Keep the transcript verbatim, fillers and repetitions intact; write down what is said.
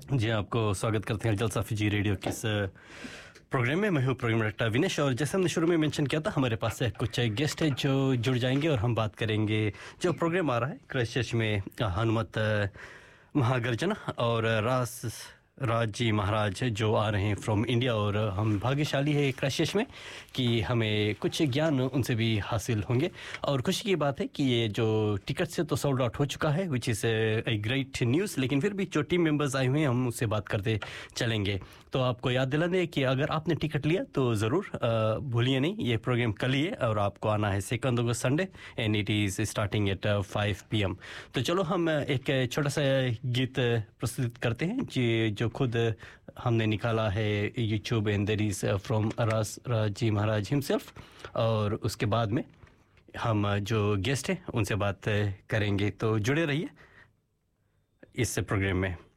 जी आपको स्वागत करते हैं जलसा फीजी रेडियो के इस प्रोग्राम में। मैं हूँ प्रोग्राम डायरेक्टर विनेश और जैसे हमने शुरू में मेंशन किया था हमारे पास कुछ गेस्ट हैं जो जुड़ जाएंगे और हम बात करेंगे जो प्रोग्राम आ रहा है क्राइस्टचर्च में हनुमत महागर्जना और रास राज जी महाराज जो आ रहे हैं फ्रॉम इंडिया और हम भाग्यशाली है क्राइस्टचर्च में कि हमें कुछ ज्ञान उनसे भी हासिल होंगे। और खुशी की बात है कि ये जो टिकट से तो सोल्ड आउट हो चुका है which is a great news, लेकिन फिर भी जो टीम मेंबर्स आए हुए हैं हम उससे बात करते चलेंगे। तो आपको याद दिला दें कि अगर आपने टिकट लिया तो ज़रूर भूलिए नहीं, ये प्रोग्राम कल ही है और आपको आना है second August Sunday and it is starting at five P M. तो चलो हम एक छोटा सा गीत प्रस्तुत करते हैं जी जो खुद हमने निकाला है YouTube and there is from रास राज जी महाराज हिमसेल्फ, और उसके बाद में हम जो गेस्ट हैं उनसे बात करेंगे। तो जुड़े रहिए इस प्रोग्राम में।